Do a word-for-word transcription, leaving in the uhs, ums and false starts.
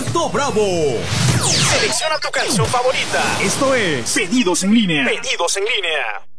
Efecto Bravo. Selecciona tu canción favorita. Esto es Pedidos en Línea. Pedidos en Línea.